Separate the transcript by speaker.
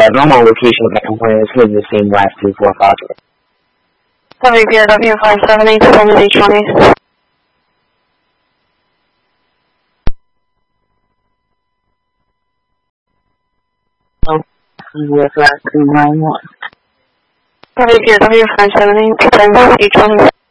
Speaker 1: normal location and where it's the same last 245.
Speaker 2: WPRW 578-7820.
Speaker 1: With last 291.
Speaker 2: WPRW 578-7820.